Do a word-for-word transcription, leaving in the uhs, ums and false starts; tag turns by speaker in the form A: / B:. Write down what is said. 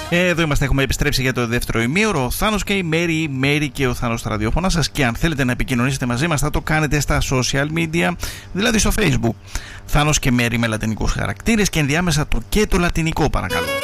A: Εδώ είμαστε, έχουμε επιστρέψει για το δεύτερο ημίωρο. Ο Θάνος και η Μέρη, η Μέρη και ο Θάνος στα ραδιόφωνα σας. Και αν θέλετε να επικοινωνήσετε μαζί μας, θα το κάνετε στα social media, δηλαδή στο Facebook. Θάνος και Μέρη με λατινικούς χαρακτήρες και ενδιάμεσα το και το λατινικό, παρακαλώ.